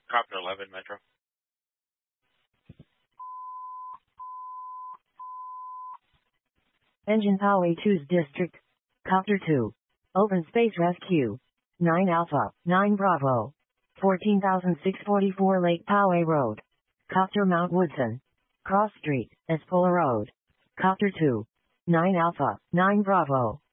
Copter 11, Metro. Engine Poway 2's District. Copter 2. Open Space Rescue. 9 Alpha, 9 Bravo. 14,644 Lake Poway Road. Copter Mount Woodson. Cross Street, Espola Road. Copter 2. 9 Alpha, 9 Bravo.